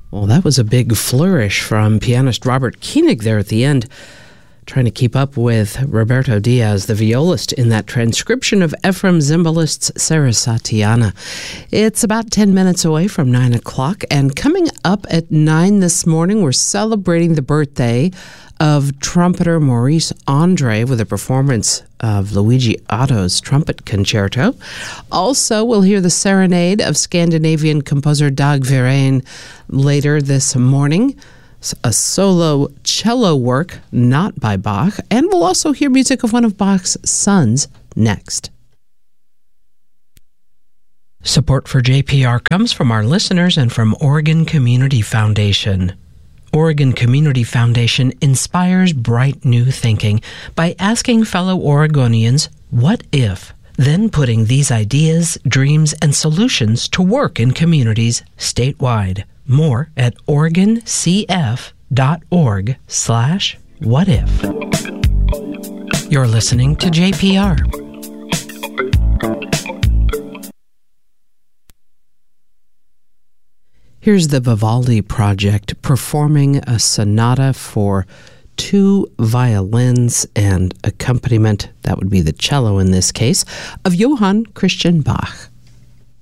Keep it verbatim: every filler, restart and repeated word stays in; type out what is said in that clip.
Well, that was a big flourish from pianist Robert Koenig there at the end, trying to keep up with Roberto Diaz, the violist, in that transcription of Ephraim Zimbalist's Sarasatiana. It's about ten minutes away from nine o'clock, and coming up at nine this morning, we're celebrating the birthday of trumpeter Maurice Andre with a performance of Luigi Otto's Trumpet Concerto. Also, we'll hear the serenade of Scandinavian composer Dag Verheyen later this morning, a solo cello work not by Bach, and we'll also hear music of one of Bach's sons next. Support for J P R comes from our listeners and from Oregon Community Foundation. Oregon Community Foundation inspires bright new thinking by asking fellow Oregonians, what if? Then putting these ideas, dreams, and solutions to work in communities statewide. More at oregoncf.org slash what if. You're listening to J P R. Here's the Vivaldi Project performing a sonata for two violins and accompaniment, that would be the cello in this case, of Johann Christian Bach.